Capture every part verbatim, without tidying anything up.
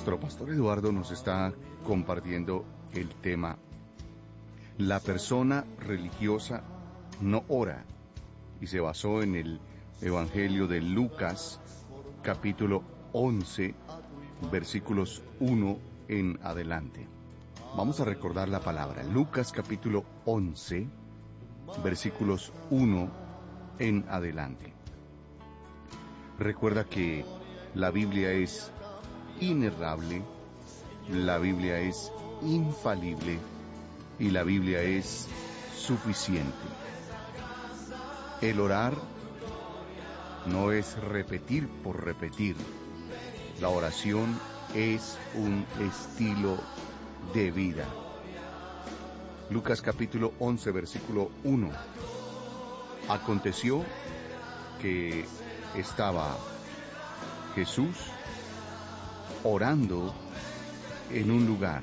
Nuestro pastor Eduardo nos está compartiendo el tema: la persona religiosa no ora, y se basó en el Evangelio de Lucas, capítulo once, versículos uno en adelante. Vamos a recordar la palabra. Lucas, capítulo once, versículos uno en adelante. Recuerda que la Biblia es inerrable, la Biblia es infalible y la Biblia es suficiente. El orar no es repetir por repetir. La oración es un estilo de vida. Lucas capítulo once, versículo uno. Aconteció que estaba Jesús orando en un lugar,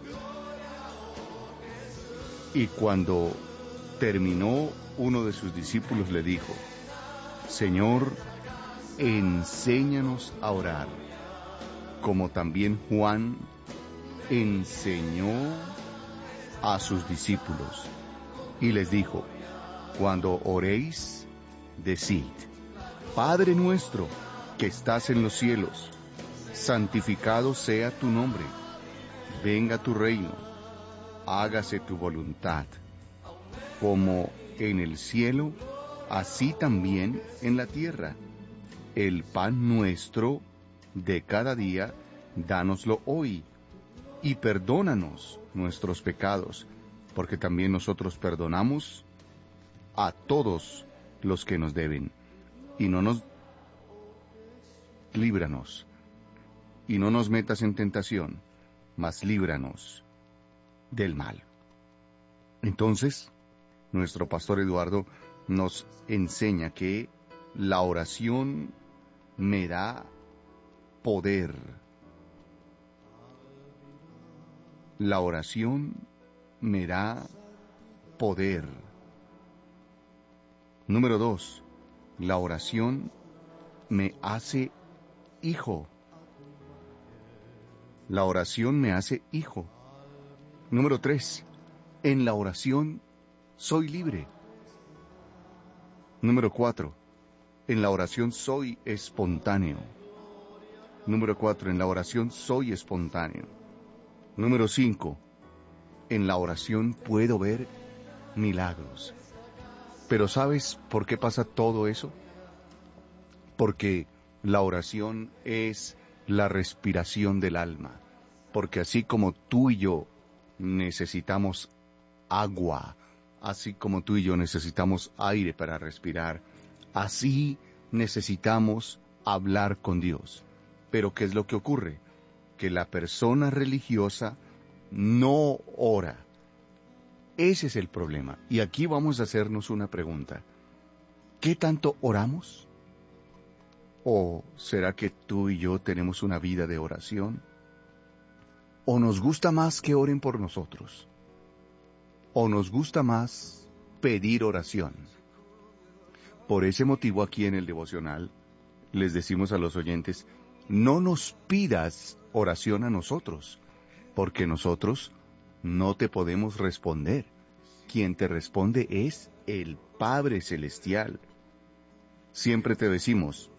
y cuando terminó, uno de sus discípulos le dijo: Señor, enséñanos a orar, como también Juan enseñó a sus discípulos. Y les dijo: cuando oréis, decid: Padre nuestro que estás en los cielos, santificado sea tu nombre, venga tu reino, hágase tu voluntad, como en el cielo, así también en la tierra. El pan nuestro de cada día, dánoslo hoy, y perdónanos nuestros pecados, porque también nosotros perdonamos a todos los que nos deben. Y no nos líbranos, y no nos metas en tentación, mas líbranos del mal. Entonces, nuestro pastor Eduardo nos enseña que la oración me da poder. La oración me da poder. Número dos, la oración me hace hijo. La oración me hace hijo. Número tres, en la oración soy libre. Número cuatro, en la oración soy espontáneo. Número cuatro, en la oración soy espontáneo. Número cinco, en la oración puedo ver milagros. Pero ¿sabes por qué pasa todo eso? Porque la oración es la respiración del alma. Porque así como tú y yo necesitamos agua, así como tú y yo necesitamos aire para respirar, así necesitamos hablar con Dios. Pero ¿qué es lo que ocurre? Que la persona religiosa no ora. Ese es el problema. Y aquí vamos a hacernos una pregunta. ¿Qué tanto oramos? ¿O será que tú y yo tenemos una vida de oración? ¿O nos gusta más que oren por nosotros? ¿O nos gusta más pedir oración? Por ese motivo, aquí en el devocional les decimos a los oyentes: no nos pidas oración a nosotros, porque nosotros no te podemos responder. Quien te responde es el Padre Celestial. Siempre te decimos: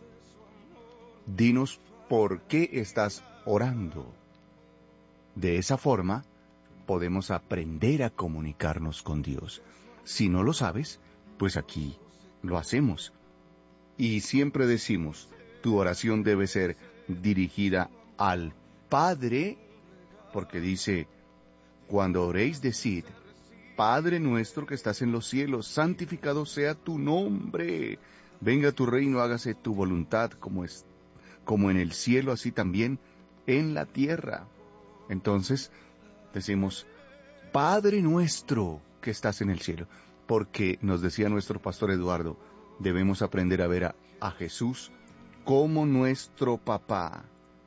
dinos por qué estás orando. De esa forma, podemos aprender a comunicarnos con Dios. Si no lo sabes, pues aquí lo hacemos. Y siempre decimos: tu oración debe ser dirigida al Padre, porque dice: cuando oréis, decid: Padre nuestro que estás en los cielos, santificado sea tu nombre. Venga tu reino, hágase tu voluntad, como es, como en el cielo, así también en la tierra. Entonces, decimos: Padre nuestro que estás en el cielo. Porque, nos decía nuestro pastor Eduardo, debemos aprender a ver a, a Jesús como nuestro papá.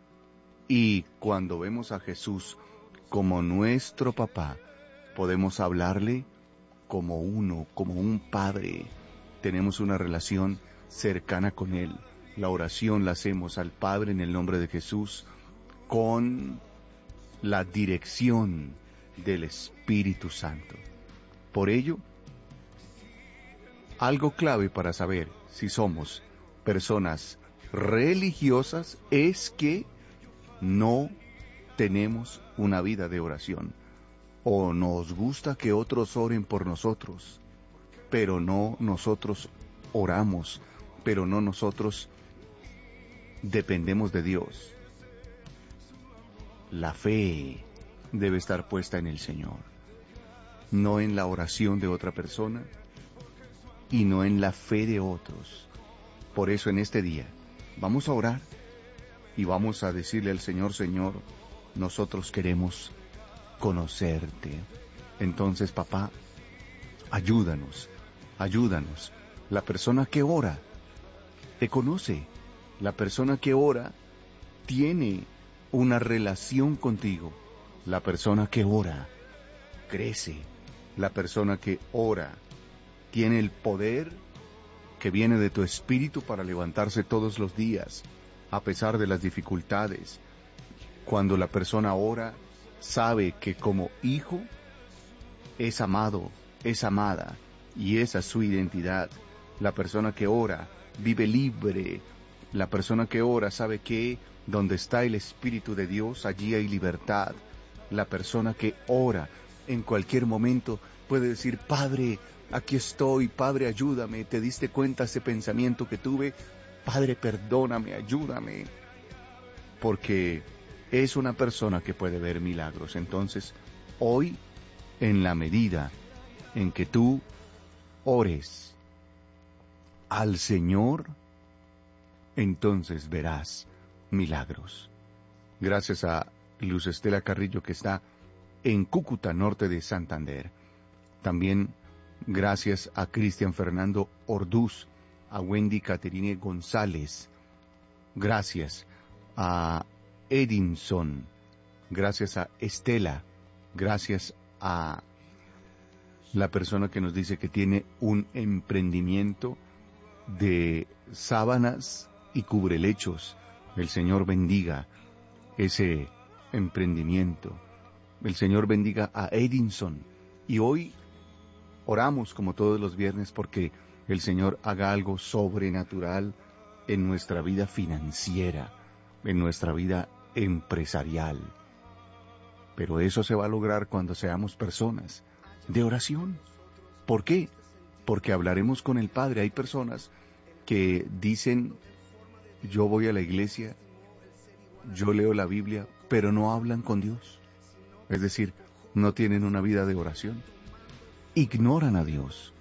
Y cuando vemos a Jesús como nuestro papá, podemos hablarle como uno, como un padre. Tenemos una relación cercana con Él. La oración la hacemos al Padre en el nombre de Jesús, con la dirección del Espíritu Santo. Por ello, algo clave para saber si somos personas religiosas es que no tenemos una vida de oración. O nos gusta que otros oren por nosotros, pero no nosotros oramos, pero no nosotros dependemos de Dios. La fe debe estar puesta en el Señor, no en la oración de otra persona y no en la fe de otros. Por eso en este día vamos a orar y vamos a decirle al Señor: Señor, nosotros queremos conocerte. Entonces, papá, ayúdanos, ayúdanos. La persona que ora te conoce. La persona que ora tiene una relación contigo. La persona que ora crece. La persona que ora tiene el poder que viene de tu espíritu para levantarse todos los días, a pesar de las dificultades. Cuando la persona ora, sabe que como hijo es amado, es amada, y esa es su identidad. La persona que ora vive libre. La persona que ora sabe que donde está el Espíritu de Dios, allí hay libertad. La persona que ora en cualquier momento puede decir: Padre, aquí estoy, Padre, ayúdame. ¿Te diste cuenta ese pensamiento que tuve? Padre, perdóname, ayúdame. Porque es una persona que puede ver milagros. Entonces, hoy, en la medida en que tú ores al Señor, entonces verás milagros. Gracias a Luz Estela Carrillo, que está en Cúcuta, norte de Santander. También gracias a Cristian Fernando Orduz, a Wendy Caterine González. Gracias a Edinson. Gracias a Estela. Gracias a la persona que nos dice que tiene un emprendimiento de sábanas y cubrelechos. El Señor bendiga ese emprendimiento. El Señor bendiga a Edinson. Y hoy oramos como todos los viernes porque el Señor haga algo sobrenatural en nuestra vida financiera, en nuestra vida empresarial. Pero eso se va a lograr cuando seamos personas de oración. ¿Por qué? Porque hablaremos con el Padre. Hay personas que dicen: yo voy a la iglesia, yo leo la Biblia, pero no hablan con Dios. Es decir, no tienen una vida de oración. Ignoran a Dios.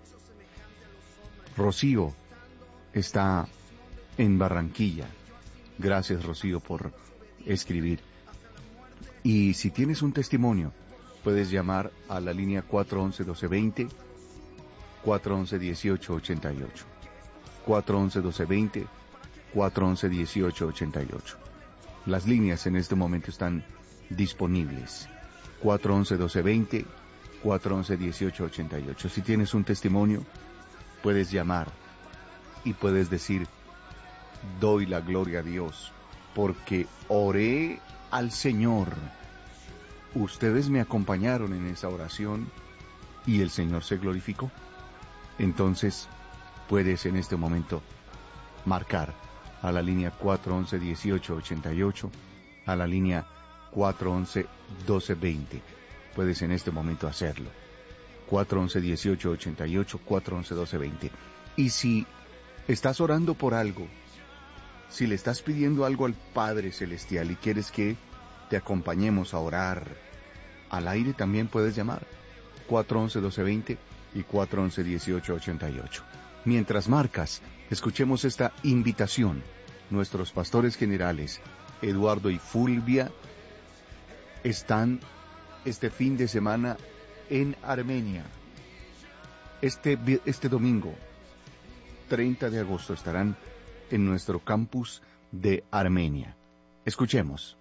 Rocío está en Barranquilla. Gracias, Rocío, por escribir. Y si tienes un testimonio, puedes llamar a la línea cuatro once, doce veinte, cuatro once, dieciocho ochenta y ocho. cuatro once, doce veinte, cuatro once, dieciocho ochenta y ocho. Las líneas en este momento están disponibles. cuatro once, doce veinte, cuatro once, dieciocho ochenta y ocho. Si tienes un testimonio, puedes llamar y puedes decir: doy la gloria a Dios porque oré al Señor. Ustedes me acompañaron en esa oración y el Señor se glorificó. Entonces, puedes en este momento marcar a la línea cuatro once, dieciocho ochenta y ocho, a la línea cuatro once, doce veinte. Puedes en este momento hacerlo. cuatro once, dieciocho ochenta y ocho, cuatro once, doce veinte. Y si estás orando por algo, si le estás pidiendo algo al Padre Celestial y quieres que te acompañemos a orar al aire, también puedes llamar cuatro once, doce veinte y cuatro once, dieciocho ochenta y ocho. Mientras marcas, escuchemos esta invitación. Nuestros pastores generales, Eduardo y Fulvia, están este fin de semana en Armenia. Este, este domingo, treinta de agosto, estarán en nuestro campus de Armenia. Escuchemos.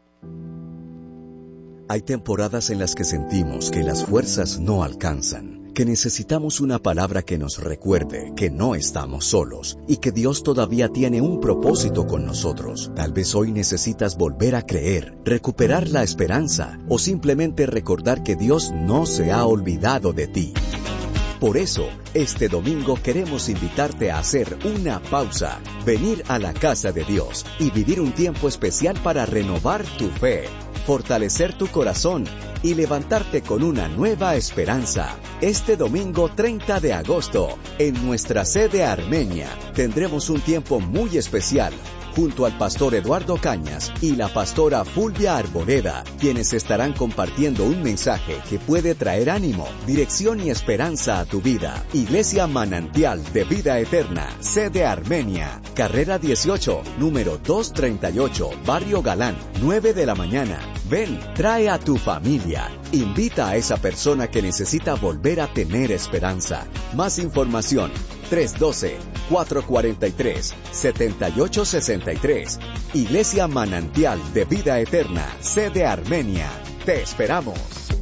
Hay temporadas en las que sentimos que las fuerzas no alcanzan, porque necesitamos una palabra que nos recuerde que no estamos solos y que Dios todavía tiene un propósito con nosotros. Tal vez hoy necesitas volver a creer, recuperar la esperanza o simplemente recordar que Dios no se ha olvidado de ti. Por eso, este domingo queremos invitarte a hacer una pausa, venir a la casa de Dios y vivir un tiempo especial para renovar tu fe, fortalecer tu corazón y levantarte con una nueva esperanza. Este domingo treinta de agosto, en nuestra sede Armenia, tendremos un tiempo muy especial junto al pastor Eduardo Cañas y la pastora Fulvia Arboleda, quienes estarán compartiendo un mensaje que puede traer ánimo, dirección y esperanza a tu vida. Iglesia Manantial de Vida Eterna, sede Armenia, carrera dieciocho, número doscientos treinta y ocho, Barrio Galán, nueve de la mañana. Ven, trae a tu familia. Invita a esa persona que necesita volver a tener esperanza. Más información, tres uno dos, cuatro cuatro tres, siete ocho seis tres. Iglesia Manantial de Vida Eterna, sede Armenia. Te esperamos.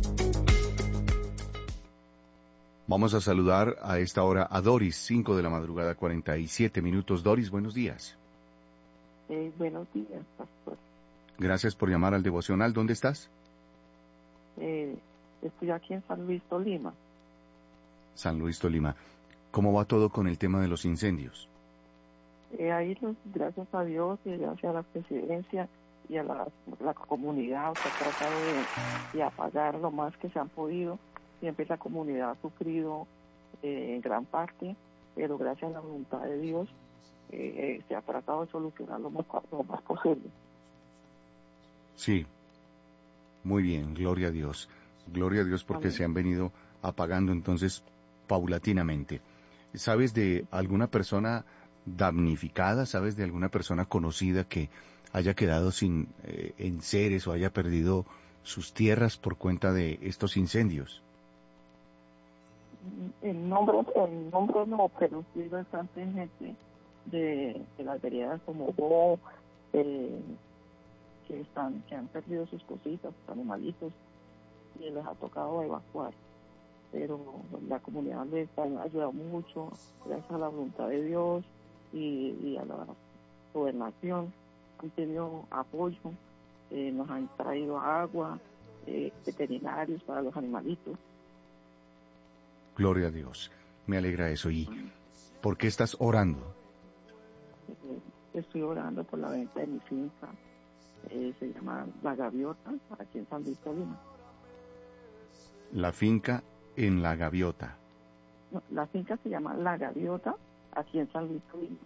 Vamos a saludar a esta hora a Doris, cinco de la madrugada, cuarenta y siete minutos. Doris, buenos días. Eh, buenos días, pastor. Gracias por llamar al devocional. ¿Dónde estás? Eh, estoy aquí en San Luis, Tolima. San Luis, Tolima. ¿Cómo va todo con el tema de los incendios? Eh, ahí, los, gracias a Dios y gracias a la presidencia y a la, la comunidad, se ha tratado de, de apagar lo más que se han podido. Siempre la comunidad ha sufrido eh, en gran parte, pero gracias a la voluntad de Dios eh, eh, se ha tratado de solucionar lo más, lo más posible. Sí, muy bien, gloria a Dios. Gloria a Dios porque Amén. Se han venido apagando entonces paulatinamente. ¿Sabes de alguna persona damnificada? ¿Sabes de alguna persona conocida que haya quedado sin eh, enseres o haya perdido sus tierras por cuenta de estos incendios? El nombre, el nombre no, pero sí bastante gente de, de las veredas como Bo, eh, que están, que han perdido sus cositas, sus animalitos, y les ha tocado evacuar. Pero la comunidad les ha ayudado mucho, gracias a la voluntad de Dios y, y a la gobernación. Han tenido apoyo, eh, nos han traído agua, eh, veterinarios para los animalitos. Gloria a Dios, me alegra eso. ¿Y por qué estás orando? Estoy orando por la venta de mi finca, eh, se llama La Gaviota, aquí en San Luis, Tolima. La finca en La Gaviota. No, la finca se llama La Gaviota, aquí en San Luis, Tolima.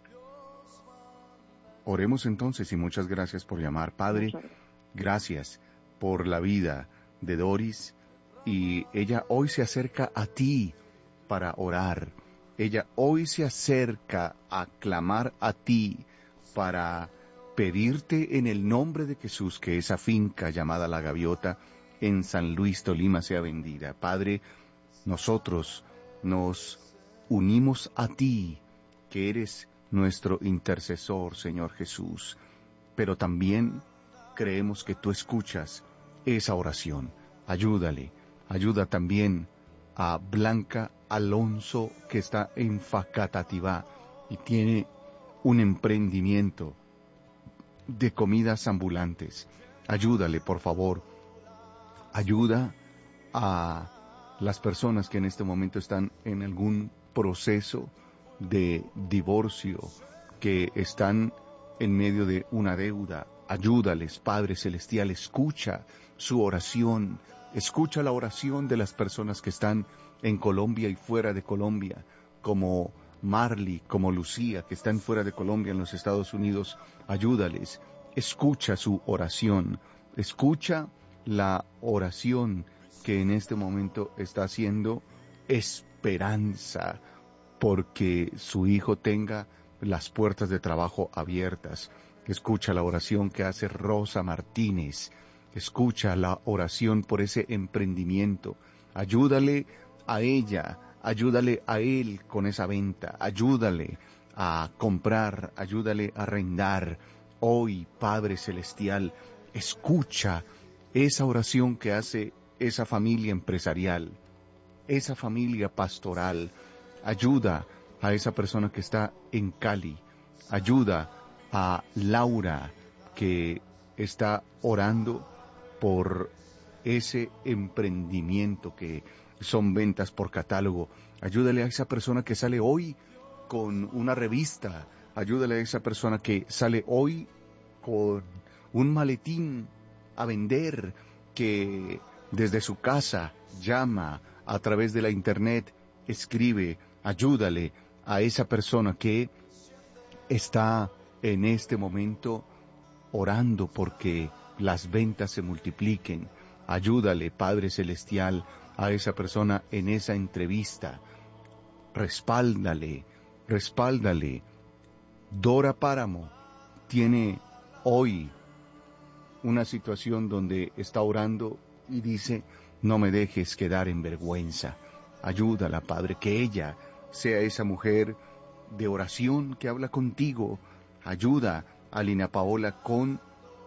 Oremos entonces y muchas gracias por llamar. Padre, gracias por la vida de Doris, y ella hoy se acerca a ti para orar. Ella hoy se acerca a clamar a ti para pedirte en el nombre de Jesús que esa finca llamada La Gaviota en San Luis, Tolima, sea vendida. Padre, nosotros nos unimos a ti, que eres nuestro intercesor, Señor Jesús, pero también creemos que tú escuchas esa oración. Ayúdale, ayuda también a Blanca Alonso, que está en Facatativá y tiene un emprendimiento de comidas ambulantes. Ayúdale, por favor. Ayuda a las personas que en este momento están en algún proceso de divorcio, que están en medio de una deuda. Ayúdales, Padre Celestial, escucha su oración, escucha la oración de las personas que están en Colombia y fuera de Colombia, como Marley, como Lucía, que están fuera de Colombia en los Estados Unidos. Ayúdales, escucha su oración, escucha la oración que en este momento está haciendo esperanza, porque su hijo tenga las puertas de trabajo abiertas. Escucha la oración que hace Rosa Martínez. Escucha la oración por ese emprendimiento. Ayúdale a ella, ayúdale a él con esa venta. Ayúdale a comprar, ayúdale a arrendar. Hoy, Padre Celestial, escucha esa oración que hace esa familia empresarial. esa familia pastoral. Ayuda a esa persona que está en Cali. Ayuda a Laura, que está orando por ese emprendimiento que son ventas por catálogo. Ayúdale a esa persona que sale hoy con una revista. Ayúdale a esa persona que sale hoy con un maletín a vender, que desde su casa llama a través de la internet, escribe. Ayúdale a esa persona que está en este momento orando porque las ventas se multipliquen. Ayúdale, Padre Celestial, a esa persona en esa entrevista. Respáldale, respáldale. Dora Páramo tiene hoy una situación donde está orando y dice, no me dejes quedar en vergüenza. Ayúdala, Padre, que ella sea esa mujer de oración que habla contigo. Ayuda a Lina Paola con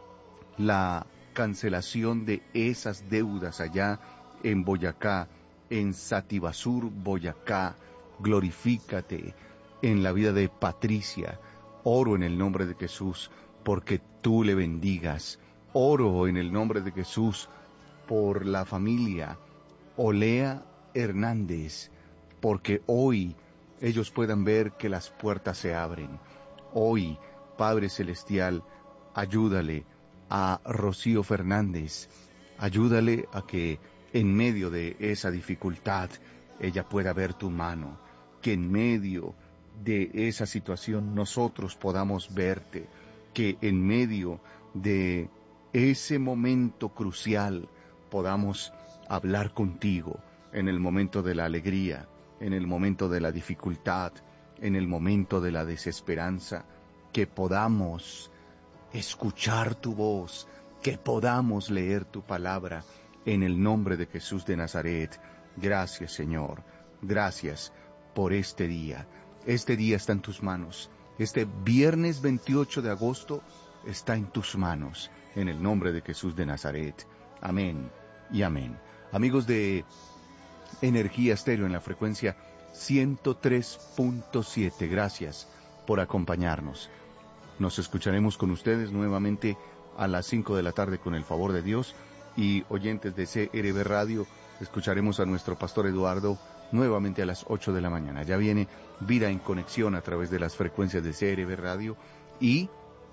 la cancelación de esas deudas allá en Boyacá, en Satibasur, Boyacá. Glorifícate en la vida de Patricia. Oro en el nombre de Jesús porque tú le bendigas. Oro en el nombre de Jesús por la familia Olea Hernández, porque hoy ellos puedan ver que las puertas se abren. Hoy, Padre Celestial, ayúdale a Rocío Fernández, ayúdale a que en medio de esa dificultad ella pueda ver tu mano, que en medio de esa situación nosotros podamos verte, que en medio de ese momento crucial podamos hablar contigo, en el momento de la alegría, en el momento de la dificultad, en el momento de la desesperanza, que podamos escuchar tu voz, que podamos leer tu palabra, en el nombre de Jesús de Nazaret. Gracias, Señor, gracias por este día. Este día está en tus manos. Este viernes veintiocho de agosto está en tus manos, en el nombre de Jesús de Nazaret. Amén y amén. Amigos de Energía Estéreo en la frecuencia ciento tres punto siete, gracias por acompañarnos. Nos escucharemos con ustedes nuevamente a las cinco de la tarde con el favor de Dios, y oyentes de C R B Radio, escucharemos a nuestro pastor Eduardo nuevamente a las ocho de la mañana. Ya viene Vida en Conexión a través de las frecuencias de C R B Radio, y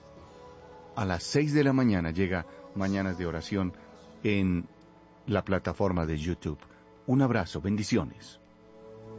a las seis de la mañana llega Mañanas de Oración en la plataforma de YouTube. Un abrazo, bendiciones.